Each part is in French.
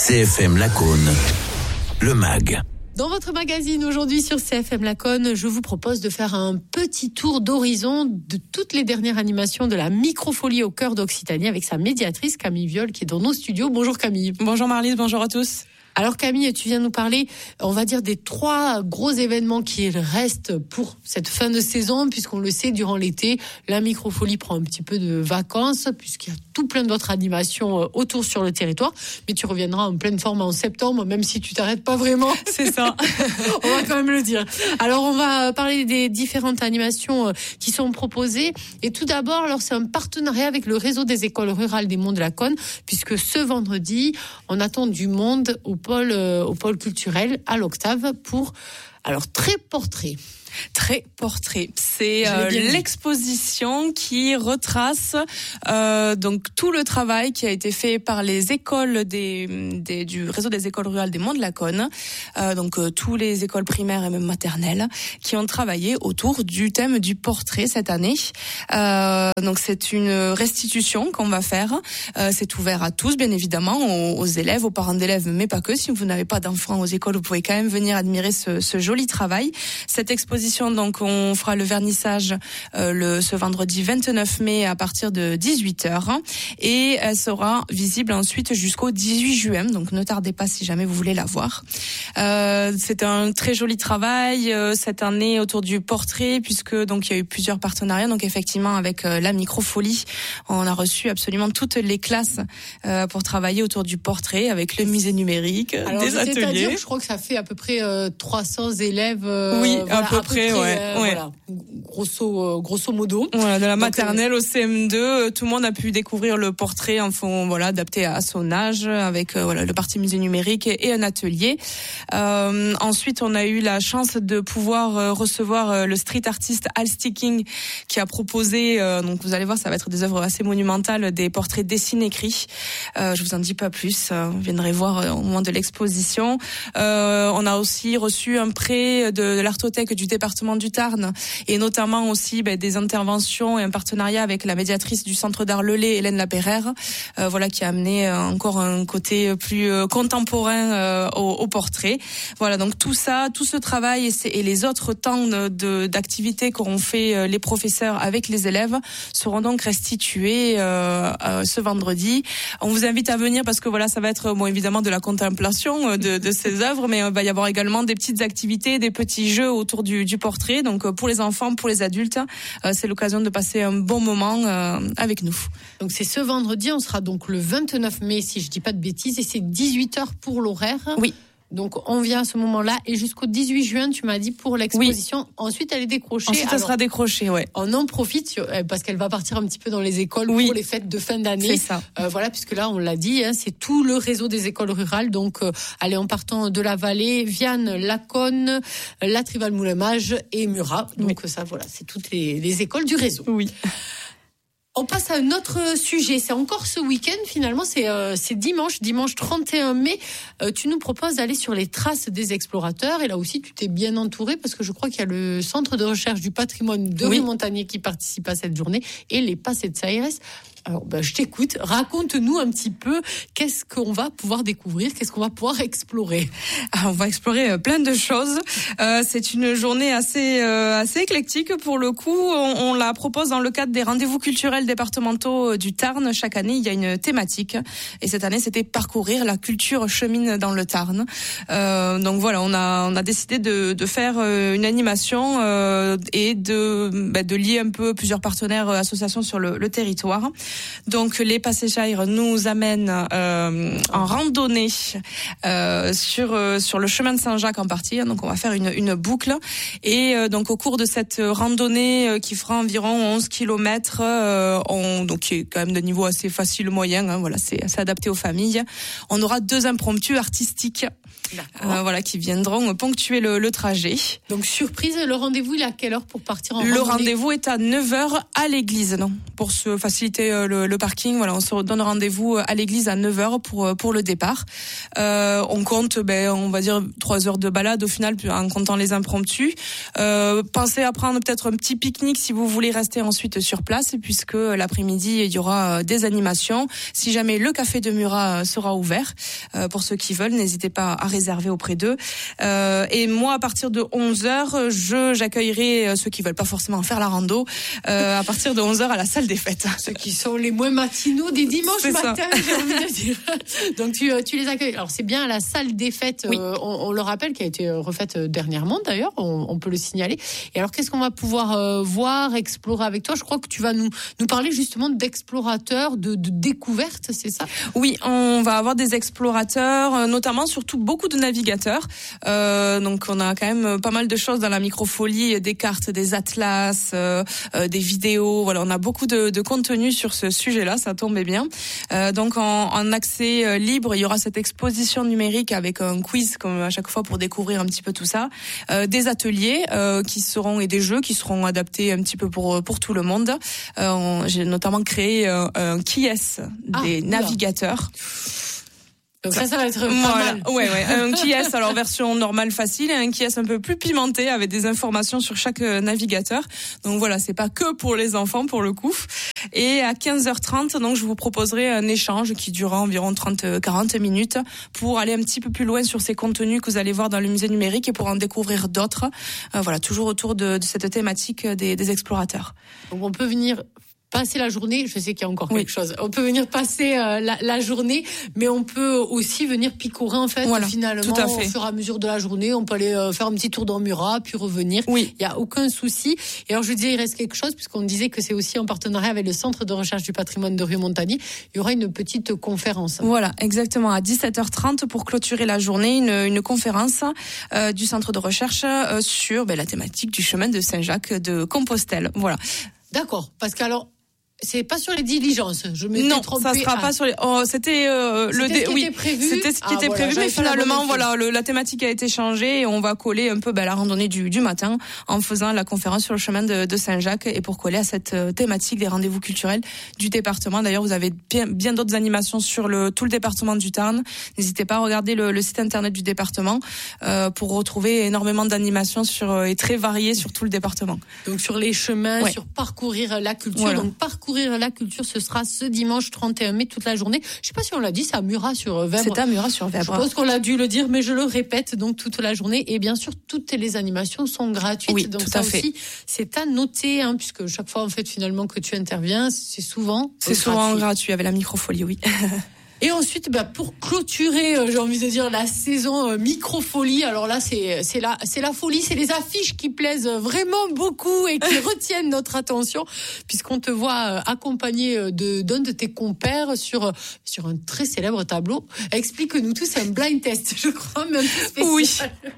CFM Lacaune, le MAG. Dans votre magazine aujourd'hui sur CFM Lacaune, je vous propose de faire un petit tour d'horizon de toutes les dernières animations de la microfolie au cœur d'Occitanie avec sa médiatrice Camille Viol qui est dans nos studios. Bonjour Camille. Bonjour Marlise, bonjour à tous. Alors Camille, tu viens nous parler, on va dire, des 3 gros événements qui restent pour cette fin de saison, puisqu'on le sait, durant l'été, la microfolie prend un petit peu de vacances, puisqu'il y a tout plein d'autres animations autour sur le territoire. Mais tu reviendras en pleine forme en septembre, même si tu t'arrêtes pas vraiment. C'est ça. On va quand même le dire. Alors on va parler des différentes animations qui sont proposées. Et tout d'abord, alors c'est un partenariat avec le réseau des écoles rurales des Monts de Lacaune, puisque ce vendredi, on attend du monde au pôle culturel à l'Octave pour Trait Portrait. Trait Portrait, c'est l'exposition qui retrace donc tout le travail qui a été fait par les écoles du réseau des écoles rurales des Monts de Lacaune, donc tous les écoles primaires et même maternelles qui ont travaillé autour du thème du portrait cette année. Donc c'est une restitution qu'on va faire. C'est ouvert à tous, bien évidemment, aux élèves, aux parents d'élèves, mais pas que. Si vous n'avez pas d'enfants aux écoles, vous pouvez quand même venir admirer ce joli travail. Cette exposition, donc on fera le vernissage ce vendredi 29 mai à partir de 18h et elle sera visible ensuite jusqu'au 18 juin, donc ne tardez pas si jamais vous voulez la voir. C'est un très joli travail cette année autour du portrait, puisque donc il y a eu plusieurs partenariats. Donc effectivement avec la microfolie, on a reçu absolument toutes les classes pour travailler autour du portrait avec le musée numérique, alors, des ateliers. C'est-à-dire, je crois que ça fait à peu près 300 élèves. Oui, à peu près. Ouais. Voilà, grosso modo. Voilà, de la maternelle au CM2, tout le monde a pu découvrir le portrait en fond, adapté à son âge, avec le parti musée numérique et un atelier. Ensuite, on a eu la chance de pouvoir recevoir le street artiste Al Sticking qui a proposé, donc vous allez voir, ça va être des œuvres assez monumentales, des portraits dessinés-écrits. Je vous en dis pas plus, vous viendrez voir au moment de l'exposition. On a aussi reçu un prêt de l'Artothèque du département du Tarn et notamment aussi des interventions et un partenariat avec la médiatrice du Centre d'art Lelay, Hélène Lapeyraire, qui a amené encore un côté plus contemporain au portrait. Voilà, donc tout ça, tout ce travail et les autres temps d'activités qu'auront fait les professeurs avec les élèves seront donc restitués ce vendredi. On vous invite à venir parce que ça va être évidemment de la contemplation de ces œuvres, mais il va y avoir également des petites activités, des petits jeux autour du portrait. Donc pour les enfants, pour les adultes, c'est l'occasion de passer un bon moment avec nous. Donc c'est ce vendredi, on sera donc le 29 mai si je dis pas de bêtises, et c'est 18h pour l'horaire. Oui. Donc on vient à ce moment-là et jusqu'au 18 juin, tu m'as dit, pour l'exposition. Oui. Ensuite, elle est décrochée. Ensuite, elle sera décrochée, ouais. On en profite parce qu'elle va partir un petit peu dans les écoles pour les fêtes de fin d'année. C'est ça. Puisque là, on l'a dit, c'est tout le réseau des écoles rurales. Donc, en partant de la Vallée, Vianne, Lacaune, La Trival-Moulemage et Murat. Donc ça, c'est toutes les écoles du réseau. Oui. On passe à un autre sujet. C'est encore ce week-end, finalement. C'est dimanche 31 mai. Tu nous proposes d'aller sur les traces des explorateurs. Et là aussi, tu t'es bien entouré parce que je crois qu'il y a le Centre de recherche du patrimoine de Rue-Montagnier qui participe à cette journée et les Passés de Saïres. Alors, je t'écoute. Raconte-nous un petit peu qu'est-ce qu'on va pouvoir découvrir, qu'est-ce qu'on va pouvoir explorer. On va explorer plein de choses. C'est une journée assez éclectique pour le coup. On la propose dans le cadre des rendez-vous culturels départementaux du Tarn. Chaque année, il y a une thématique. Et cette année, c'était parcourir la culture chemine dans le Tarn. Donc voilà, on a décidé de faire une animation et de lier un peu plusieurs partenaires, associations sur le territoire. Donc les Passés-Chaires nous amènent en randonnée sur le chemin de Saint-Jacques en partie. Donc on va faire une boucle et donc au cours de cette randonnée qui fera environ 11 kilomètres, donc qui est quand même de niveau assez facile moyen. C'est assez adapté aux familles. On aura 2 impromptus artistiques. Qui viendront ponctuer le trajet. Donc surprise, le rendez-vous il est à quelle heure pour partir en randonnée ? Le rendez-vous est à 9h à l'église, pour se faciliter le parking. Voilà, on se donne rendez-vous à l'église à 9h pour le départ. On compte, on va dire 3 heures de balade au final, en comptant les impromptus. Pensez à prendre peut-être un petit pique-nique si vous voulez rester ensuite sur place, puisque l'après-midi il y aura des animations. Si jamais le café de Murat sera ouvert, pour ceux qui veulent, n'hésitez pas à réserver auprès d'eux. Et moi, à partir de 11h, j'accueillerai ceux qui veulent pas forcément faire la rando à partir de 11h à la salle des fêtes. Ceux qui sont les moins matinaux des dimanches matins, j'ai envie de dire. Donc tu les accueilles. Alors c'est bien à la salle des fêtes, oui. On le rappelle, qui a été refaite dernièrement d'ailleurs, on peut le signaler. Et alors qu'est-ce qu'on va pouvoir voir, explorer avec toi? Je crois que tu vas nous parler justement d'explorateurs, de découvertes, c'est ça? Oui, on va avoir des explorateurs, notamment surtout beaucoup de navigateurs. Donc on a quand même pas mal de choses dans la microfolie, des cartes, des atlas, des vidéos. Voilà, on a beaucoup de contenu sur ce sujet-là, ça tombait bien. Donc en accès libre, il y aura cette exposition numérique avec un quiz comme à chaque fois pour découvrir un petit peu tout ça. Des ateliers qui seront et des jeux qui seront adaptés un petit peu pour tout le monde. J'ai notamment créé un qui est des navigateurs. Donc ça va être pas mal. Ouais, un qui est alors version normale facile et un qui est un peu plus pimenté avec des informations sur chaque navigateur. Donc voilà, c'est pas que pour les enfants pour le coup. Et à 15h30, donc je vous proposerai un échange qui durera environ 30-40 minutes pour aller un petit peu plus loin sur ces contenus que vous allez voir dans le musée numérique et pour en découvrir d'autres. Voilà, toujours autour de cette thématique des explorateurs. Donc on peut venir passer la journée, je sais qu'il y a encore quelque chose. On peut venir passer la journée, mais on peut aussi venir picorer en fait. Voilà, finalement, tout à fait. Au fur et à mesure de la journée, on peut aller faire un petit tour dans Murat, puis revenir. Oui. Il y a aucun souci. Et alors je disais, il reste quelque chose puisqu'on disait que c'est aussi en partenariat avec le Centre de recherche du patrimoine de Rieux-Montagny. Il y aura une petite conférence. Voilà, exactement à 17h30 pour clôturer la journée, une conférence du Centre de recherche sur la thématique du chemin de Saint-Jacques de Compostelle. Voilà. D'accord, parce qu'alors c'est pas sur les diligences. Je m'étais trompée. Non, ça sera pas sur les. C'était prévu. C'était ce qui était prévu, mais finalement, la thématique a été changée et on va coller un peu la randonnée du matin en faisant la conférence sur le chemin de Saint-Jacques et pour coller à cette thématique des rendez-vous culturels du département. D'ailleurs, vous avez bien d'autres animations sur tout le département du Tarn. N'hésitez pas à regarder le site internet du département pour retrouver énormément d'animations et très variées sur tout le département. Donc sur les chemins, sur parcourir la culture. Voilà. Donc parcourir la culture, ce sera ce dimanche 31 mai toute la journée. Je sais pas si on l'a dit, c'est à Murat sur Vèbre. C'est à Murat sur Vèbre. Je pense qu'on l'a dû le dire, mais je le répète, donc toute la journée. Et bien sûr, toutes les animations sont gratuites. Oui, donc tout ça à fait. Aussi, c'est à noter, puisque chaque fois en fait finalement que tu interviens, c'est souvent gratuit avec la microfolie, oui. Et ensuite, pour clôturer, j'ai envie de dire la saison microfolie. Alors là, c'est la folie, c'est les affiches qui plaisent vraiment beaucoup et qui retiennent notre attention, puisqu'on te voit accompagné d'un de tes compères sur un très célèbre tableau. Explique-nous tout, c'est un blind test, je crois, même spécial. Oui.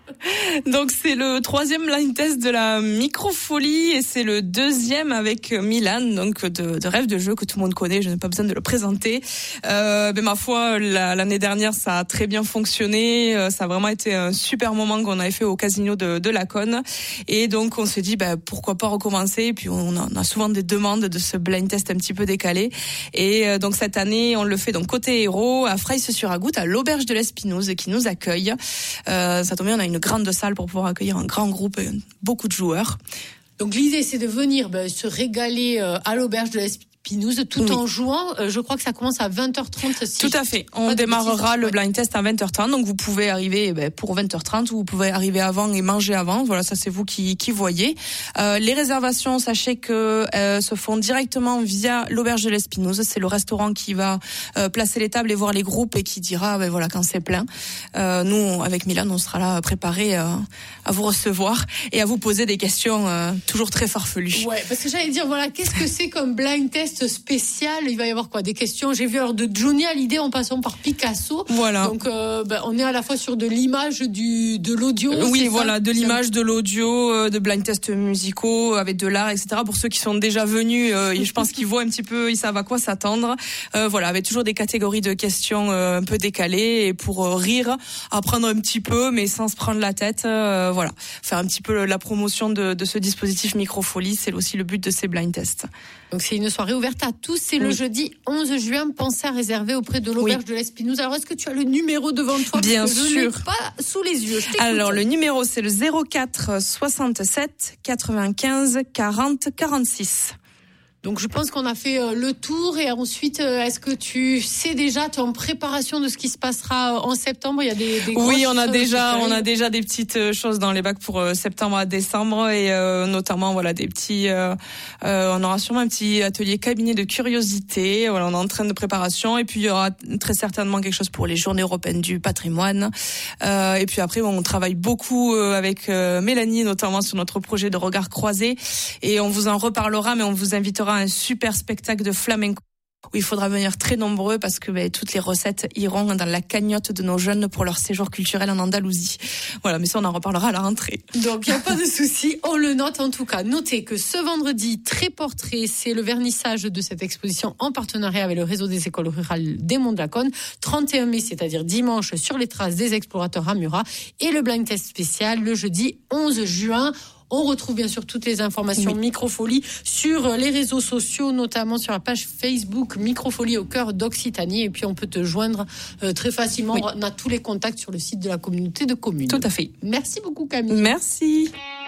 Donc c'est le 3e blind test de la microfolie et c'est le 2e avec Milan, donc de Rêve de jeu que tout le monde connaît. Je n'ai pas besoin de le présenter. Ma foi, l'année dernière, ça a très bien fonctionné. Ça a vraiment été un super moment qu'on avait fait au casino de Laconne. Et donc, on s'est dit, pourquoi pas recommencer. Et puis, on a souvent des demandes de ce blind test un petit peu décalé. Et donc, cette année, on le fait donc côté héros, à Freisse-sur-Agoutte, à l'Auberge de l'Espinouse, qui nous accueille. Ça tombe bien, on a une grande salle pour pouvoir accueillir un grand groupe et beaucoup de joueurs. Donc, l'idée, c'est de venir se régaler à l'Auberge de l'Espinouse. Tout en jouant, je crois que ça commence à 20h30. Tout à fait. On démarrera le blind test à 20h30. Donc vous pouvez arriver pour 20h30 ou vous pouvez arriver avant et manger avant. Voilà, ça c'est vous qui voyez. Les réservations, sachez que se font directement via l'Auberge de l'Espinouse. C'est le restaurant qui va placer les tables et voir les groupes et qui dira quand c'est plein. Nous, avec Milan, on sera là préparés à vous recevoir et à vous poser des questions toujours très farfelues. Ouais, parce que j'allais dire qu'est-ce que c'est comme blind test spécial? Il va y avoir quoi? Des questions. J'ai vu alors de Johnny Hallyday en passant par Picasso. Voilà. Donc on est à la fois sur de l'image, de l'audio. Oui, voilà, de l'image, de l'audio, de blind tests musicaux avec de l'art, etc. Pour ceux qui sont déjà venus, je pense qu'ils voient un petit peu, ils savent à quoi s'attendre. Avec toujours des catégories de questions un peu décalées et pour rire, apprendre un petit peu, mais sans se prendre la tête. Faire un petit peu la promotion de ce dispositif Microfolie, c'est aussi le but de ces blind tests. Donc c'est une soirée ouverte à tous. C'est le jeudi 11 juin. Pensez à réserver auprès de l'auberge de l'Espinouse. Alors est-ce que tu as le numéro devant toi? Bien sûr. Je sûr. l'ai pas sous les yeux. Alors le numéro c'est le 04 67 95 40 46. Donc je pense qu'on a fait le tour et ensuite est-ce que tu sais déjà, tu es en préparation de ce qui se passera en septembre? Il y a des oui, on a déjà des petites choses dans les bacs pour septembre à décembre et notamment voilà des petits on aura sûrement un petit atelier cabinet de curiosité, voilà, on est en train de préparation et puis il y aura très certainement quelque chose pour les journées européennes du patrimoine et puis après on travaille beaucoup avec Mélanie notamment sur notre projet de regard croisé et on vous en reparlera mais on vous invitera un super spectacle de flamenco où il faudra venir très nombreux parce que toutes les recettes iront dans la cagnotte de nos jeunes pour leur séjour culturel en Andalousie. Voilà, mais ça on en reparlera à la rentrée. Donc il n'y a pas de souci, on le note en tout cas. Notez que ce vendredi, Très Portrait, c'est le vernissage de cette exposition en partenariat avec le réseau des écoles rurales des Monts de la Cône. 31 mai, c'est-à-dire dimanche, sur les traces des explorateurs à Murat. Et le blind test spécial le jeudi 11 juin. On retrouve bien sûr toutes les informations Microfolie sur les réseaux sociaux, notamment sur la page Facebook Microfolie au cœur d'Occitanie. Et puis on peut te joindre très facilement. On a tous les contacts sur le site de la communauté de communes. Tout à fait. Merci beaucoup Camille. Merci.